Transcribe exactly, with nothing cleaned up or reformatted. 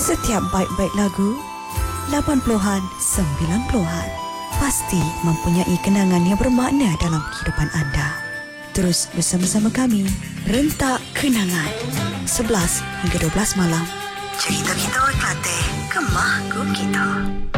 Setiap baik-baik lagu, lapan puluhan, sembilan puluhan, pasti mempunyai kenangan yang bermakna dalam kehidupan anda. Terus bersama-sama kami, Rentak Kenangan, sebelas hingga dua belas malam. Cerita kita Kelantan, Kemah Kum kita.